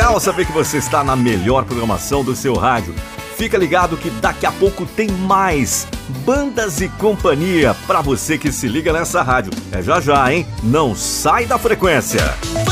legal saber que você está na melhor programação do seu rádio. Fica ligado que daqui a pouco tem mais Bandas e Companhia pra você que se liga nessa rádio. É já já, hein? Não sai da frequência.